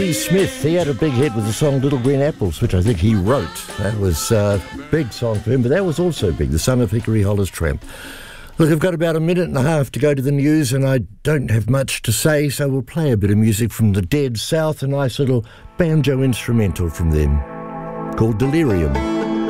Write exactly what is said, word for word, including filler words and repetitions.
Smith, he had a big hit with the song Little Green Apples, which I think he wrote. That was a big song for him, but that was also big, the son of Hickory Hollis Tramp. Look, I've got about a minute and a half to go to the news, and I don't have much to say, so we'll play a bit of music from the Dead South, a nice little banjo instrumental from them called Delirium.